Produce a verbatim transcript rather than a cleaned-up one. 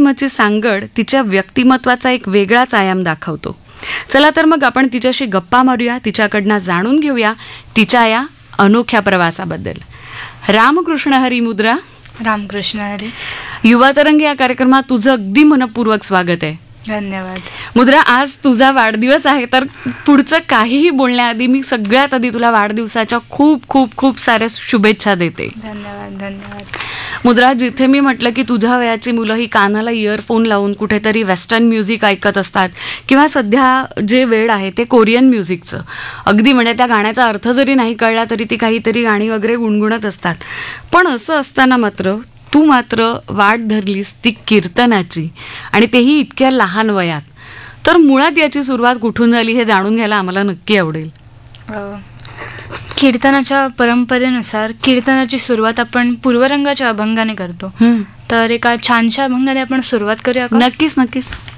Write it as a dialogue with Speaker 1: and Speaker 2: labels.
Speaker 1: अध्यात्माची सांगड तिच्या व्यक्तिमत्वाचा एक वेगळाच आयाम दाखवतो. चला तर मग आपण तिच्याशी गप्पा मारूया, तिच्याकडनं जाणून घेऊया तिच्या या अनोख्या प्रवासाबद्दल. रामकृष्ण हरी मुद्रा.
Speaker 2: रामकृष्ण हरी.
Speaker 1: युवा तरंग या कार्यक्रमात तुझं अगदी मनपूर्वक स्वागत आहे.
Speaker 2: धन्यवाद.
Speaker 1: मुद्रा, आज तुझा वाढदिवस आहे, तर पुढचं काहीही बोलण्याआधी मी सगळ्यात आधी तुला वाढदिवसाच्या खूप खूप खूप साऱ्या शुभेच्छा देते.
Speaker 2: धन्यवाद. धन्यवाद.
Speaker 1: मुद्रा, जिथे मी म्हटलं की तुझ्या वयाची मुलं ही कानाला इयरफोन लावून कुठेतरी वेस्टर्न म्युझिक ऐकत असतात किंवा सध्या जे वेड आहे ते कोरियन म्युझिकचं, अगदी म्हणजे त्या गाण्याचा अर्थ जरी नाही कळला तरी ती काहीतरी गाणी वगैरे गुणगुणत असतात. पण असं असताना मात्र तू मात्र वाट धरलीस ती कीर्तनाची, आणि तेही इतक्या लहान वयात. तर मुळात याची सुरुवात कुठून झाली हे जाणून घ्यायला आम्हाला नक्की आवडेल.
Speaker 2: कीर्तनाच्या परंपरेनुसार कीर्तनाची सुरुवात आपण पूर्वरंगाच्या अभंगाने करतो. तर एका छानशा अभंगाने आपण सुरुवात करूया का?
Speaker 1: नक्कीच नक्कीच.